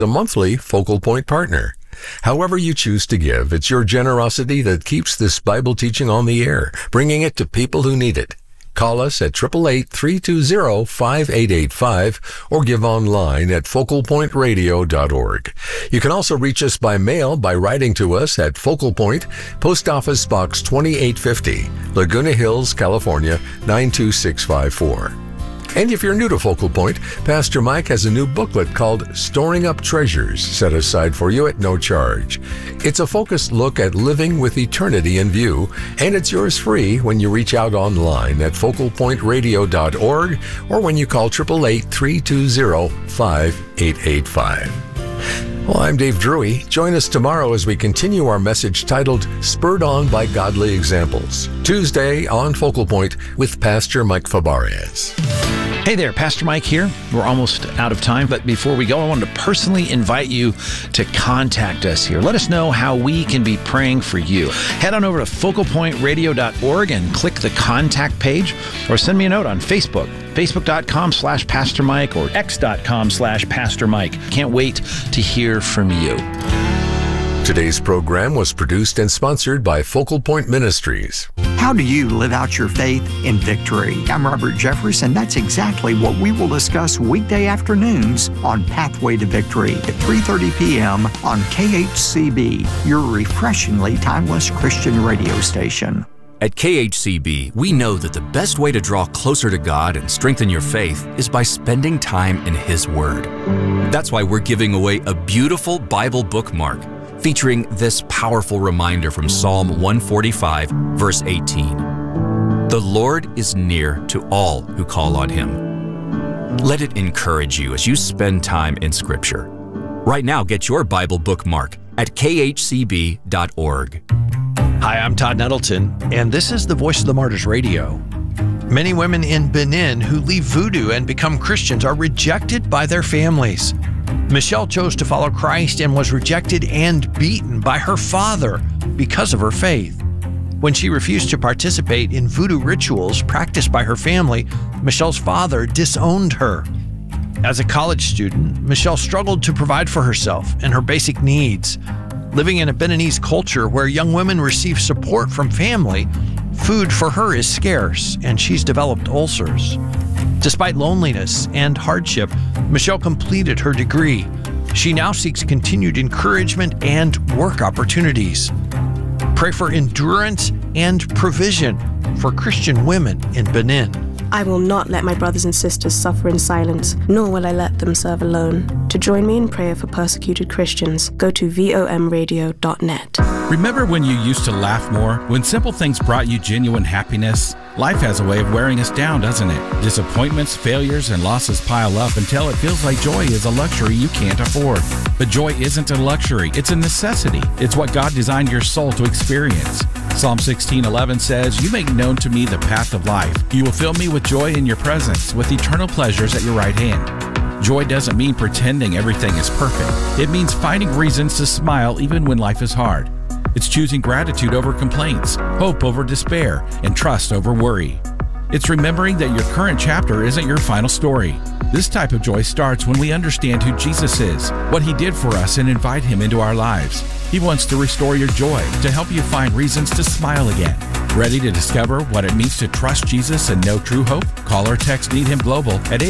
a monthly Focal Point partner. However you choose to give, it's your generosity that keeps this Bible teaching on the air, bringing it to people who need it. Call us at 888-320-5885 or give online at focalpointradio.org. You can also reach us by mail by writing to us at Focal Point, Post Office Box 2850, Laguna Hills, California 92654. And if you're new to Focal Point, Pastor Mike has a new booklet called Storing Up Treasures, set aside for you at no charge. It's a focused look at living with eternity in view, and it's yours free when you reach out online at focalpointradio.org or when you call 888-320-5885. Well, I'm Dave Drury. Join us tomorrow as we continue our message titled Spurred On by Godly Examples, Tuesday on Focal Point with Pastor Mike Fabarez. Hey there, Pastor Mike here. We're almost out of time, but before we go, I wanted to personally invite you to contact us here. Let us know how we can be praying for you. Head on over to focalpointradio.org and click the contact page, or send me a note on Facebook, facebook.com/Pastor Mike or x.com/Pastor Mike. Can't wait to hear from you. Today's program was produced and sponsored by Focal Point Ministries. How do you live out your faith in victory? I'm Robert Jeffress, and that's exactly what we will discuss weekday afternoons on Pathway to Victory at 3:30 p.m. on KHCB, your refreshingly timeless Christian radio station. At KHCB, we know that the best way to draw closer to God and strengthen your faith is by spending time in His Word. That's why we're giving away a beautiful Bible bookmark featuring this powerful reminder from Psalm 145, verse 18. The Lord is near to all who call on Him. Let it encourage you as you spend time in Scripture. Right now, get your Bible bookmark at khcb.org. Hi, I'm Todd Nettleton, and this is the Voice of the Martyrs Radio. Many women in Benin who leave voodoo and become Christians are rejected by their families. Michelle chose to follow Christ and was rejected and beaten by her father because of her faith. When she refused to participate in voodoo rituals practiced by her family, Michelle's father disowned her. As a college student, Michelle struggled to provide for herself and her basic needs. Living in a Beninese culture where young women receive support from family, food for her is scarce, and she's developed ulcers. Despite loneliness and hardship, Michelle completed her degree. She now seeks continued encouragement and work opportunities. Pray for endurance and provision for Christian women in Benin. I will not let my brothers and sisters suffer in silence, nor will I let them serve alone. To join me in prayer for persecuted Christians, go to vomradio.net. Remember when you used to laugh more? When simple things brought you genuine happiness? Life has a way of wearing us down, doesn't it? Disappointments, failures, and losses pile up until it feels like joy is a luxury you can't afford. But joy isn't a luxury, it's a necessity. It's what God designed your soul to experience. Psalm 16:11 says, "You make known to me the path of life. You will fill me with joy in your presence, with eternal pleasures at your right hand." Joy doesn't mean pretending everything is perfect. It means finding reasons to smile even when life is hard. It's choosing gratitude over complaints, hope over despair, and trust over worry. It's remembering that your current chapter isn't your final story. This type of joy starts when we understand who Jesus is, what He did for us, and invite Him into our lives. He wants to restore your joy, to help you find reasons to smile again. Ready to discover what it means to trust Jesus and know true hope? Call or text Need Him Global at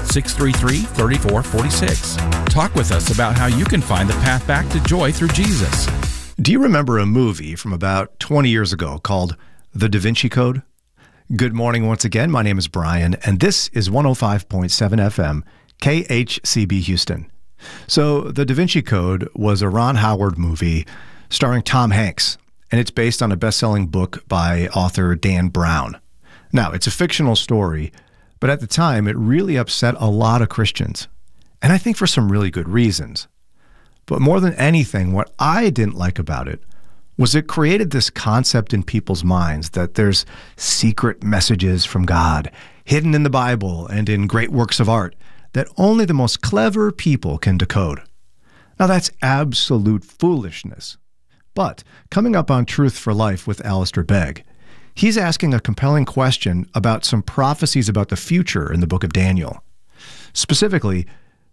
888-633-3446. Talk with us about how you can find the path back to joy through Jesus. Do you remember a movie from about 20 years ago called The Da Vinci Code? Good morning once again. My name is Brian, and this is 105.7 FM, KHCB Houston. So, The Da Vinci Code was a Ron Howard movie starring Tom Hanks, and it's based on a best-selling book by author Dan Brown. Now, it's a fictional story, but at the time, it really upset a lot of Christians, and I think for some really good reasons. But more than anything, what I didn't like about it was it created this concept in people's minds that there's secret messages from God hidden in the Bible and in great works of art that only the most clever people can decode. Now, that's absolute foolishness. But coming up on Truth for Life with Alistair Begg, he's asking a compelling question about some prophecies about the future in the book of Daniel. Specifically,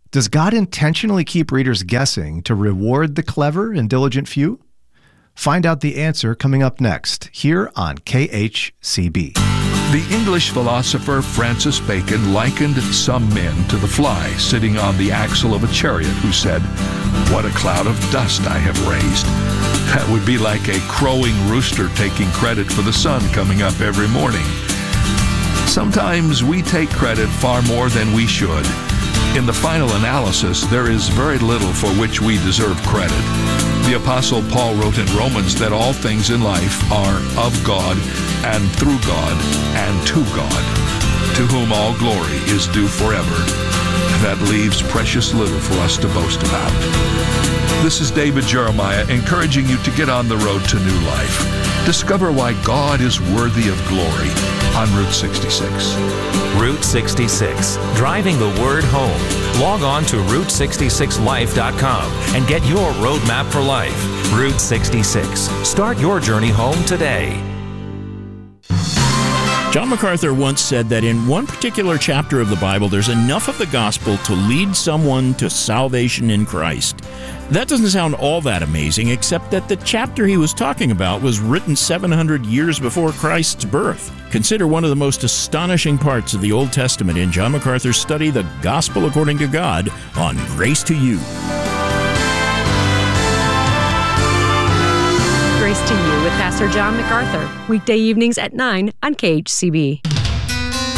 Does God intentionally keep readers guessing to reward the clever and diligent few? Find out the answer coming up next, here on KHCB. The English philosopher Francis Bacon likened some men to the fly sitting on the axle of a chariot who said, "What a cloud of dust I have raised." That would be like a crowing rooster taking credit for the sun coming up every morning. Sometimes we take credit far more than we should. In the final analysis, there is very little for which we deserve credit. The Apostle Paul wrote in Romans that all things in life are of God and through God and to God, to whom all glory is due forever. That leaves precious little for us to boast about. This is David Jeremiah encouraging you to get on the road to new life. Discover why God is worthy of glory on Route 66. Route 66, driving the word home. Log on to Route66Life.com and get your roadmap for life. Route 66. Start your journey home today. John MacArthur once said that in one particular chapter of the Bible, there's enough of the gospel to lead someone to salvation in Christ. That doesn't sound all that amazing, except that the chapter he was talking about was written 700 years before Christ's birth. Consider one of the most astonishing parts of the Old Testament in John MacArthur's study, The Gospel According to God, on Grace to You. Grace to You with Pastor John MacArthur, weekday evenings at 9 on KHCB.